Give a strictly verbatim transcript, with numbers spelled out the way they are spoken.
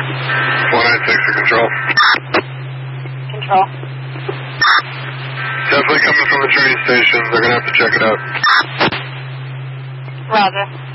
four nine six for control. Control. Definitely coming from the train station. They're going to have to check it out. Roger.